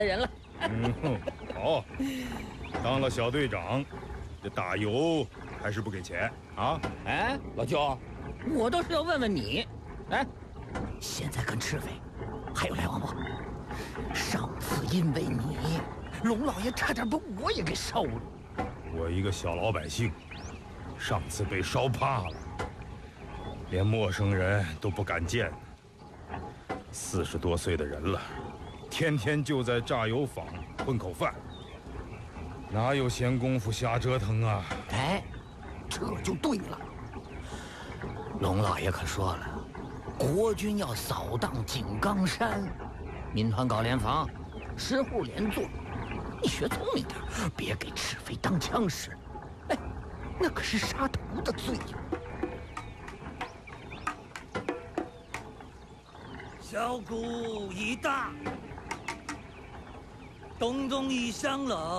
人了。 好，当了小队长，这打油还是不给钱啊？ 哎，老舅，我倒是要问问你，哎，现在跟赤匪还有来往不？上次因为你，龙老爷差点把我也给烧了。 我一个小老百姓，上次被烧怕了，连陌生人都不敢见。40多岁的人了，天天就在榨油坊混口饭，哪有闲工夫瞎折腾啊？ 哎，这就对了。龙老爷可说了，国军要扫荡井冈山，民团搞联防，10户连坐。你学聪明点，别给赤匪当枪使。哎，那可是杀头的罪呀！ 小鼓已大，东东已响了。